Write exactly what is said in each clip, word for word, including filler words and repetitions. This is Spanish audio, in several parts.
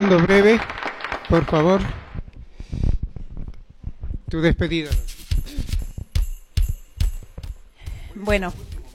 segundo breve, por favor. Tu despedida. Bueno,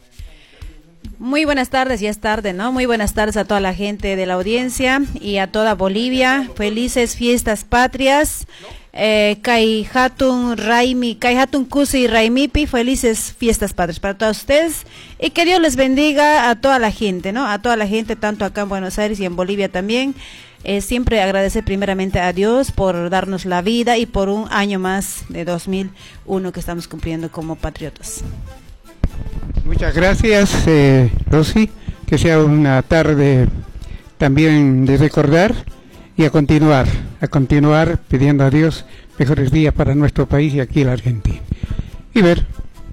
muy buenas tardes, ya es tarde, ¿no? Muy buenas tardes a toda la gente de la audiencia y a toda Bolivia. Felices fiestas patrias. Eh, Kai Hatun Raimi, Kai Hatun Kusi Raimipi, felices fiestas patrias para todos ustedes y que Dios les bendiga a toda la gente, ¿no? A toda la gente, tanto acá en Buenos Aires y en Bolivia también. Eh, siempre agradecer primeramente a Dios por darnos la vida y por un año más de dos mil uno que estamos cumpliendo como patriotas. Muchas gracias, eh, Rosy, que sea una tarde también de recordar y a continuar, a continuar pidiendo a Dios mejores días para nuestro país y aquí en la Argentina. Y ver.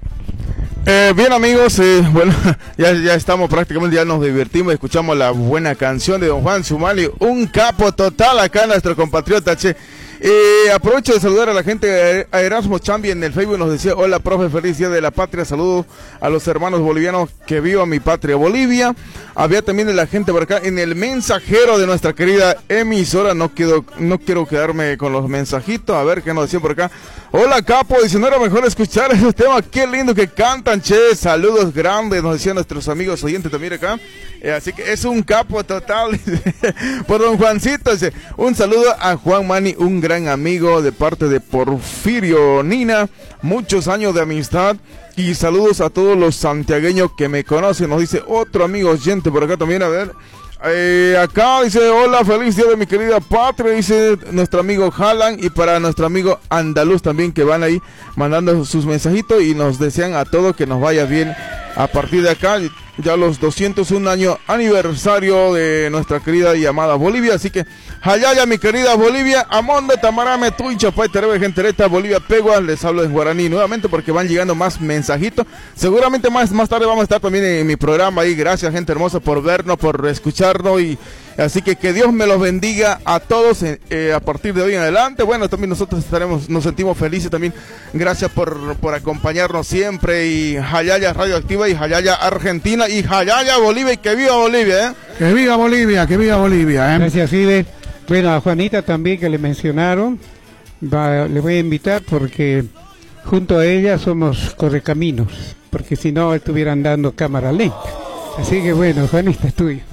Eh, bien amigos, eh, bueno, ya, ya estamos prácticamente, ya nos divertimos, escuchamos la buena canción de don Juan Sumali, un capo total acá nuestro compatriota, che. Eh, aprovecho de saludar a la gente, a Erasmo Chambi en el Facebook nos decía, hola profe, feliz día de la patria, saludos a los hermanos bolivianos, que viva mi patria Bolivia. Había también de la gente por acá en el mensajero de nuestra querida emisora, no quiero, no quiero quedarme con los mensajitos, a ver qué nos decía por acá. Hola capo, dice, no era mejor escuchar esos temas, qué lindo que cantan, che, saludos grandes, nos decían nuestros amigos oyentes también acá. Eh, así que es un capo total, por don Juancito, dice, un saludo a Juan Mani, un gran amigo de parte de Porfirio Nina, muchos años de amistad y saludos a todos los santiagueños que me conocen, nos dice otro amigo oyente por acá también, a ver, eh, acá dice, hola, feliz día de mi querida patria, dice nuestro amigo Jalan y para nuestro amigo Andaluz también que van ahí mandando sus mensajitos y nos desean a todos que nos vaya bien a partir de acá. Ya los doscientos un año aniversario de nuestra querida y amada Bolivia, así que Hayaya mi querida Bolivia, Amonde Tamarame, Tuincha, Pai, Terebe, Gentereta, Bolivia, Pegua, les hablo en guaraní nuevamente porque van llegando más mensajitos, seguramente más, más tarde vamos a estar también en mi programa ahí, gracias gente hermosa por vernos, por escucharnos y así que que Dios me los bendiga a todos eh, a partir de hoy en adelante. Bueno, también nosotros estaremos, nos sentimos felices también, gracias por, por acompañarnos siempre y Hayaya Radioactiva y Hayaya Argentina y Hayaya Bolivia y que viva Bolivia, ¿eh? Que viva Bolivia, que viva Bolivia, ¿eh? Gracias, Ibe. Bueno, a Juanita también que le mencionaron, va, le voy a invitar porque junto a ella somos correcaminos, porque si no estuvieran dando cámara lenta. Así que bueno, Juanita, es tuyo.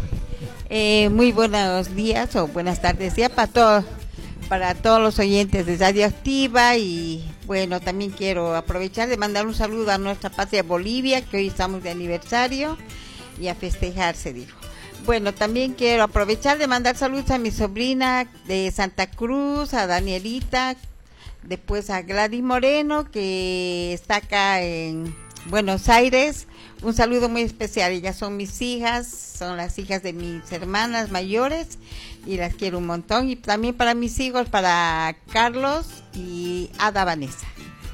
Eh, muy buenos días o buenas tardes ya para todos, para todos los oyentes de Radioactiva y bueno, también quiero aprovechar de mandar un saludo a nuestra patria Bolivia, que hoy estamos de aniversario y a festejarse, dijo. Bueno, también quiero aprovechar de mandar saludos a mi sobrina de Santa Cruz, a Danielita, después a Gladys Moreno, que está acá en Buenos Aires. Un saludo muy especial, ellas son mis hijas, son las hijas de mis hermanas mayores y las quiero un montón. Y también para mis hijos, para Carlos y Ada Vanessa.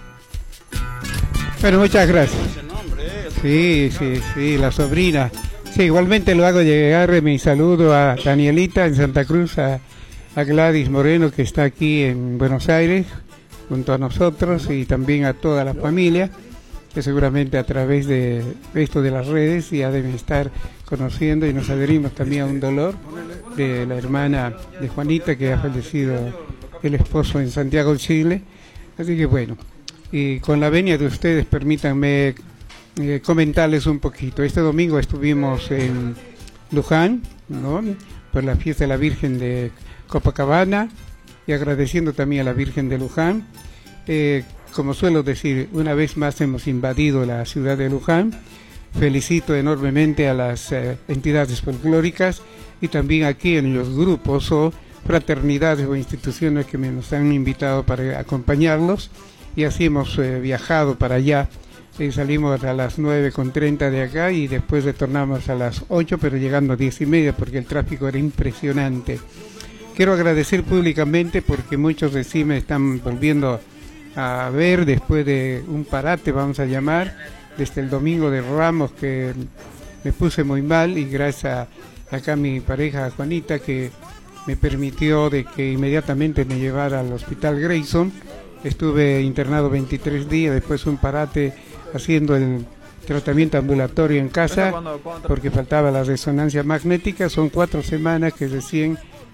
Bueno, muchas gracias. Sí, sí, sí, la sobrina. Sí, igualmente lo hago llegar mi saludo a Danielita en Santa Cruz, a, a Gladys Moreno que está aquí en Buenos Aires junto a nosotros y también a toda la familia, que seguramente a través de esto de las redes ya deben estar conociendo y nos adherimos también a un dolor de la hermana de Juanita que ha fallecido el esposo en Santiago, Chile. Así que bueno, y con la venia de ustedes permítanme eh, comentarles un poquito. Este domingo estuvimos en Luján, ¿no?, por la fiesta de la Virgen de Copacabana y agradeciendo también a la Virgen de Luján. Eh, Como suelo decir, una vez más hemos invadido la ciudad de Luján. Felicito enormemente a las eh, entidades folclóricas y también aquí en los grupos o fraternidades o instituciones que me nos han invitado para acompañarlos. Y así hemos eh, viajado para allá. Eh, salimos a las nueve con treinta de acá y después retornamos a las ocho, pero llegando a diez y media porque el tráfico era impresionante. Quiero agradecer públicamente porque muchos de sí me están volviendo a ver después de un parate, vamos a llamar, desde el domingo de Ramos que me puse muy mal y gracias a acá mi pareja Juanita que me permitió de que inmediatamente me llevara al hospital Grayson. Estuve internado veintitrés días, después un parate haciendo el tratamiento ambulatorio en casa porque faltaba la resonancia magnética. Son cuatro semanas que recién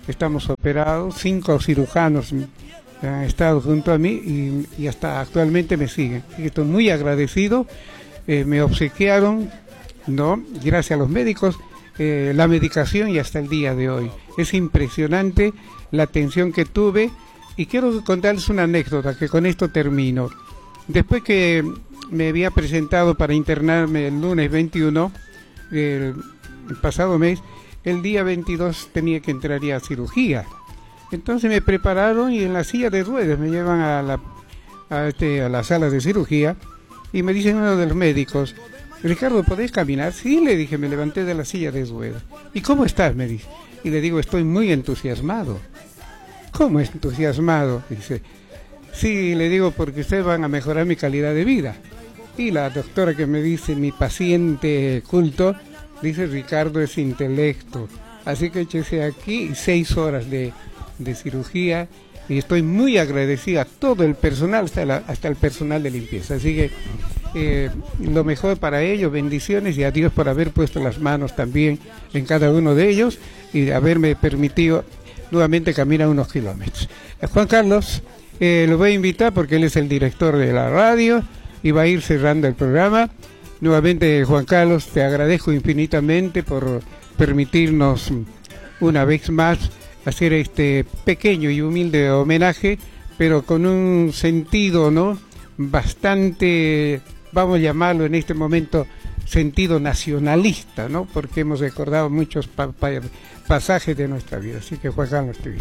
estamos operados, cinco cirujanos han estado junto a mí y, y hasta actualmente me siguen. Estoy muy agradecido, eh, me obsequiaron, ¿no? Gracias a los médicos, eh, la medicación y hasta el día de hoy. Es impresionante la atención que tuve y quiero contarles una anécdota que con esto termino. Después que me había presentado para internarme el lunes veintiuno, el, el pasado mes, el día veintidós tenía que entrar ya a cirugía. Entonces me prepararon y en la silla de ruedas me llevan a la, a, este, a la sala de cirugía y me dicen uno de los médicos, Ricardo, ¿podés caminar? Sí, le dije, me levanté de la silla de ruedas. ¿Y cómo estás? Me dice. Y le digo, estoy muy entusiasmado. ¿Cómo entusiasmado? Dice, sí, le digo, porque ustedes van a mejorar mi calidad de vida. Y la doctora que me dice, mi paciente culto, dice, Ricardo es intelecto. Así que échese aquí seis horas de, de cirugía y estoy muy agradecida a todo el personal, hasta, la, hasta el personal de limpieza. Así que eh, lo mejor para ellos, bendiciones y a Dios por haber puesto las manos también en cada uno de ellos y haberme permitido nuevamente caminar unos kilómetros. A Juan Carlos eh, lo voy a invitar porque él es el director de la radio y va a ir cerrando el programa. Nuevamente, Juan Carlos, te agradezco infinitamente por permitirnos una vez más hacer este pequeño y humilde homenaje, pero con un sentido, ¿no?, bastante, vamos a llamarlo en este momento, sentido nacionalista, ¿no?, porque hemos recordado muchos pa pa pasajes de nuestra vida. Así que, Juan Carlos, te digo.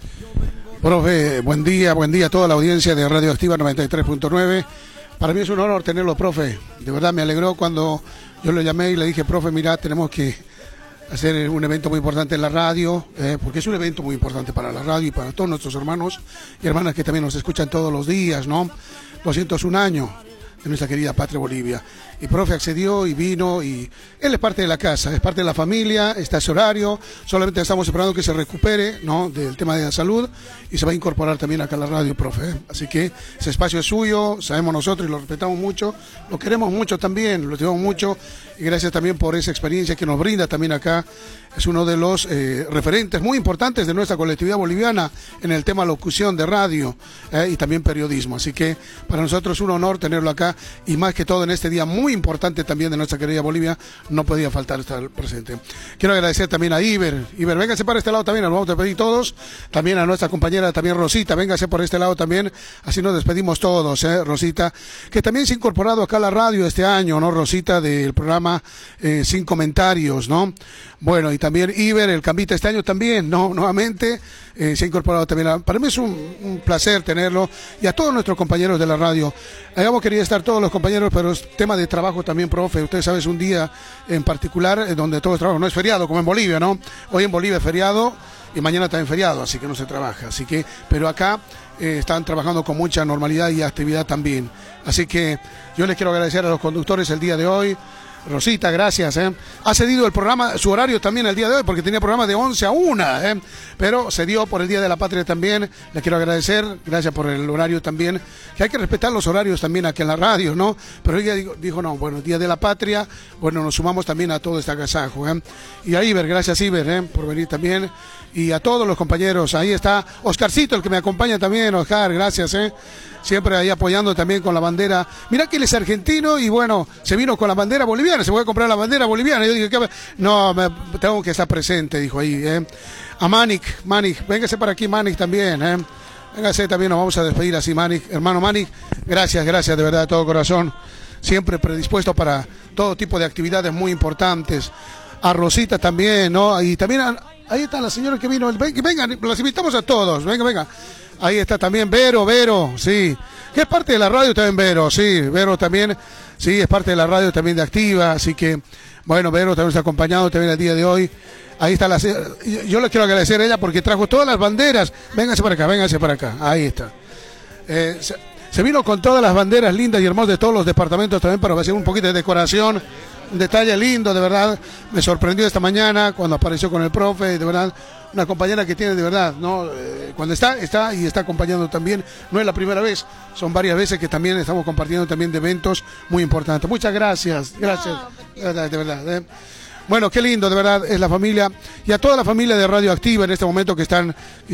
Profe, buen día, buen día a toda la audiencia de Radio Activa noventa y tres punto nueve. Para mí es un honor tenerlo, profe. De verdad me alegró cuando yo lo llamé y le dije, profe, mira, tenemos que hacer un evento muy importante en la radio, eh, porque es un evento muy importante para la radio y para todos nuestros hermanos y hermanas que también nos escuchan todos los días, ¿no? doscientos un años de nuestra querida patria Bolivia. Y profe accedió y vino y él es parte de la casa, es parte de la familia, está ese horario, solamente estamos esperando que se recupere, ¿no?, del tema de la salud y se va a incorporar también acá a la radio, profe. Así que ese espacio es suyo, sabemos nosotros y lo respetamos mucho, lo queremos mucho también, lo tenemos mucho y gracias también por esa experiencia que nos brinda también acá. Es uno de los eh, referentes muy importantes de nuestra colectividad boliviana en el tema locución de radio eh, y también periodismo. Así que para nosotros es un honor tenerlo acá y más que todo en este día muy importante también de nuestra querida Bolivia, no podía faltar estar presente. Quiero agradecer también a Iber. Iber, véngase para este lado también, nos vamos a despedir todos. También a nuestra compañera también Rosita, véngase por este lado también, así nos despedimos todos, ¿eh? Rosita, que también se ha incorporado acá a la radio este año, ¿no? Rosita, del programa eh, Sin Comentarios, ¿no? Bueno, y también Iber, el Cambita, este año también, ¿no? Nuevamente eh, se ha incorporado también. A, para mí es un, un placer tenerlo y a todos nuestros compañeros de la radio. Habíamos querido estar todos los compañeros, pero es tema de trabajo también, profe. Ustedes saben, es un día en particular eh, donde todo es trabajo, no es feriado como en Bolivia, ¿no? Hoy en Bolivia es feriado y mañana también feriado, así que no se trabaja. Así que, pero acá eh, están trabajando con mucha normalidad y actividad también. Así que yo les quiero agradecer a los conductores el día de hoy. Rosita, gracias, ¿eh? Ha cedido el programa, su horario también el día de hoy, porque tenía programa de once a una, ¿eh? Pero se dio por el Día de la Patria también. Les quiero agradecer, gracias por el horario también, que hay que respetar los horarios también aquí en la radio, ¿no? Pero ella dijo, dijo no, bueno, Día de la Patria, bueno, nos sumamos también a todo este agasajo, ¿eh? Y a Iber, gracias Iber, ¿eh?, por venir también. Y a todos los compañeros, ahí está Oscarcito, el que me acompaña también, Oscar, gracias, ¿eh? Siempre ahí apoyando también con la bandera. Mirá que él es argentino y bueno, se vino con la bandera boliviana, se fue a comprar la bandera boliviana. Yo dije, ¿qué? No, me, tengo que estar presente, dijo ahí, ¿eh? A Manic, Manic, véngase para aquí Manic también, ¿eh? Véngase también, nos vamos a despedir así, Manic. Hermano Manic, gracias, gracias de verdad de todo corazón. Siempre predispuesto para todo tipo de actividades muy importantes. A Rosita también, ¿no? Y también a, ahí está la señora que vino, vengan, las invitamos a todos, venga, venga. Ahí está también Vero, Vero, sí, que es parte de la radio también Vero, sí, Vero también, sí, es parte de la radio también de Activa, así que, bueno, Vero también está acompañado también el día de hoy. Ahí está la, yo le quiero agradecer a ella porque trajo todas las banderas, vénganse para acá, vénganse para acá, ahí está. Eh, se, se vino con todas las banderas lindas y hermosas de todos los departamentos también para hacer un poquito de decoración. Un detalle lindo, de verdad, me sorprendió esta mañana cuando apareció con el profe, de verdad, una compañera que tiene de verdad, ¿no? Eh, cuando está, está y está acompañando también, no es la primera vez, son varias veces que también estamos compartiendo también de eventos muy importantes. Muchas gracias, gracias, de verdad, de verdad. ¿eh? Bueno, qué lindo, de verdad, es la familia y a toda la familia de Radioactiva en este momento que están